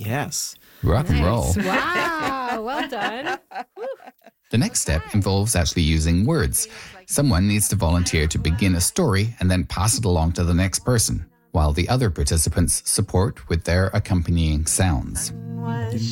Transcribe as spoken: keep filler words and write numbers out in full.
Yes. Rock and roll. Nice. Wow, well done. Woo. The next step involves actually using words. Someone needs to volunteer to begin a story and then pass it along to the next person, while the other participants support with their accompanying sounds.